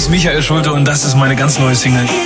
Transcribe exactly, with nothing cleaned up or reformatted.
ist Michael Schulte und das ist meine ganz neue Single.